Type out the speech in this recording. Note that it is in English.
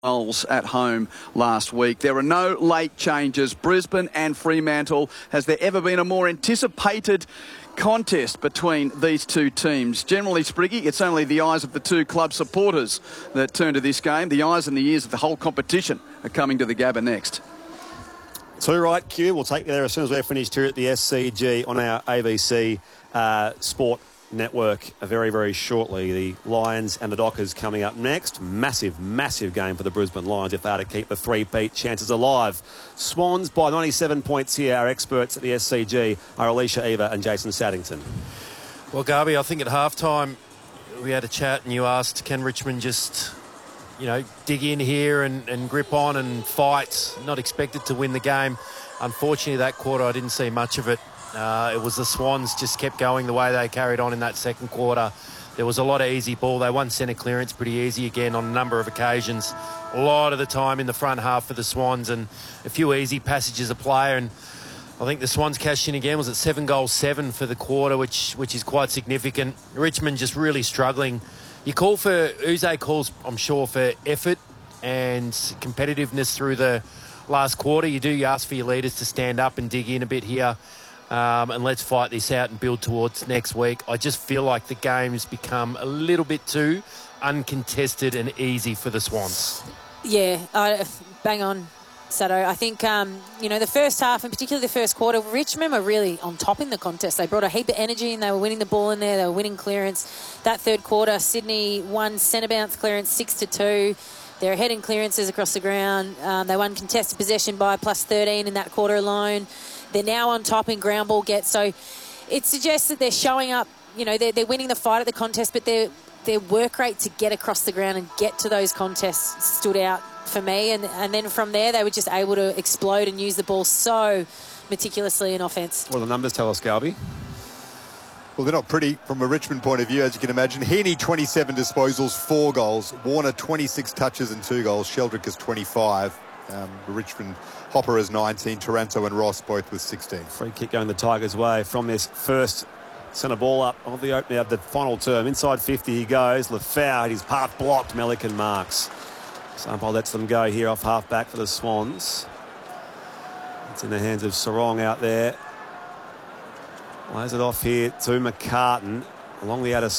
goals at home last week. There are no late changes. Brisbane and Fremantle. Has there ever been a more anticipated contest between these two teams? Generally, Spriggy, it's only the eyes of the two club supporters that turn to this game. The eyes and the ears of the whole competition are coming to the Gabba next. Too right, Q. We'll take you there as soon as we're finished here at the SCG on our ABC Sport Network very, very shortly. The Lions and the Dockers coming up next. Massive, massive game for the Brisbane Lions if they are to keep the three-peat chances alive. Swans by 97 points here. Our experts at the SCG are Alicia Eva and Jason Saddington. Well, Garby, I think at halftime we had a chat and you asked, can Richmond just, dig in here and grip on and fight? Not expected to win the game. Unfortunately, that quarter I didn't see much of it. It was the Swans just kept going the way they carried on in that second quarter. There was a lot of easy ball. They won centre clearance pretty easy again on a number of occasions. A lot of the time in the front half for the Swans and a few easy passages of play. And I think the Swans cashed in again. Was it 7-7 for the quarter, which is quite significant. Richmond just really struggling. You call for, Uze calls, I'm sure, for effort and competitiveness through the last quarter. You ask for your leaders to stand up and dig in a bit here. And let's fight this out and build towards next week. I just feel like the game's become a little bit too uncontested and easy for the Swans. Yeah, bang on, Sado. I think, the first half, and particularly the first quarter, Richmond were really on top in the contest. They brought a heap of energy and they were winning the ball in there. They were winning clearance. That third quarter, Sydney won centre bounce clearance 6-2. They're ahead in clearances across the ground. They won contested possession by +13 in that quarter alone. They're now on top in ground ball gets. So it suggests that they're showing up, they're winning the fight at the contest, but their work rate to get across the ground and get to those contests stood out for me. And then from there, they were just able to explode and use the ball so meticulously in offence. What do the numbers tell us, Garby? Well, they're not pretty from a Richmond point of view, as you can imagine. Heaney, 27 disposals, 4 goals. Warner, 26 touches and 2 goals. Sheldrick is 25. Richmond Hopper is 19. Taranto and Ross both with 16. Free kick going the Tigers' way from this first centre ball up of the opening of the final term. Inside 50 he goes. Lefau, he's half blocked. Melican marks. Sampo lets them go here off half back for the Swans. It's in the hands of Sarong out there. Lays it off here to McCartan along the outer